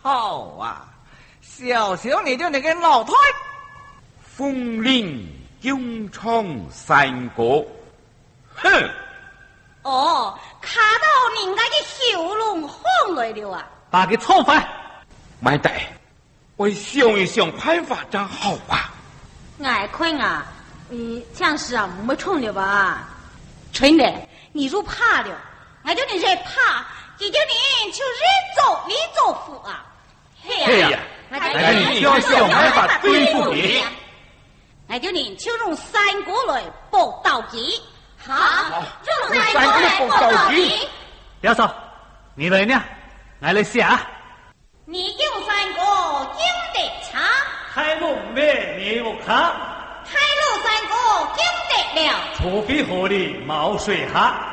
好啊，小小你就能跟老太风铃勇闯三国，哼！ 哦，卡到人家的喉咙红来了啊！ 把给操翻！ 买得，我想一想办法正好吧。 爱坤啊，这样是啊，没冲了吧？真的，你如怕了，俺叫你再怕，也叫你就日走福啊！ 嘿呀，俺你要想办法对付你， 俺叫你就用三国来搏到底。好，用三国来搏到底。 表嫂，你来呢？俺来下。 你用三国经得长， 开路咩没有卡， 开路三国经得了， 除非河里冒水哈。